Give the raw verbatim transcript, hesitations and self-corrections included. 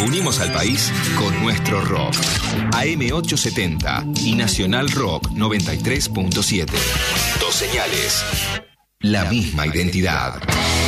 Unimos al país con nuestro rock. A M ochocientos setenta y Nacional Rock noventa y tres punto siete. Dos señales. La misma identidad.